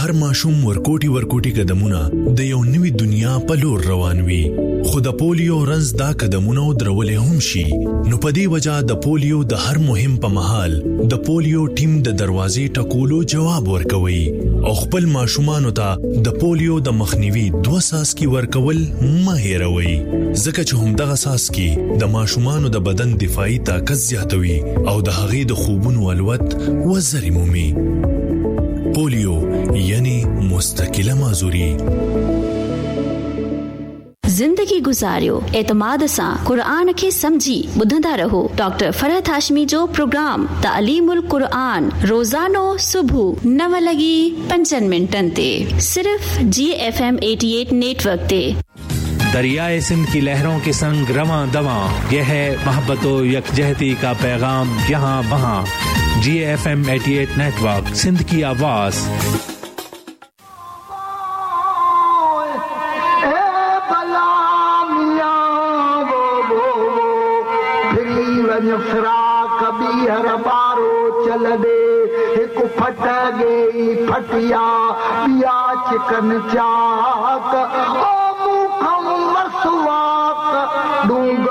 هر ماشوم ورکوټي قدمونه د یو نوې دنیا په لور روان وي. خو د پولیو رنځ دا قدمونه درولې هم شي. نو په دې وجہ د پولیو د هر مهم په مهال د پولیو ټیم د دروازې ټکولو جواب ورکوي او خپل ماشومانو ته د پولیو د مخنیوي 2 ساسکي ورکول مه هېروئ، ځکه چې همدغه ساسکي د ماشومانو د بدن دفاعي طاقت زیاتوي او د هغې د خوبونو الوت وزرې مومي. पोलियो यानी मुस्तकिल माजूरी. जिंदगी गुजारियो एतमाद सां कुरान खे समझी ॿुधंदा रहो. डॉक्टर फरहत हाशमी जो प्रोग्राम तालीमुल कुरान रोजानो सुबह 9:05 ते सिर्फ GFM 88 नेटवर्क ते. दरियाए सिंध की लहरों के संग रवां दवां, यह है मोहब्बत व यकजहती का पैगाम यहाँ वहाँ. GFM 88 नेटवर्क, सिंध की आवाज. हर बारो चल दे एक फट गई फटिया पिया चिकन चाक ओ मुखम मसवाक दूंग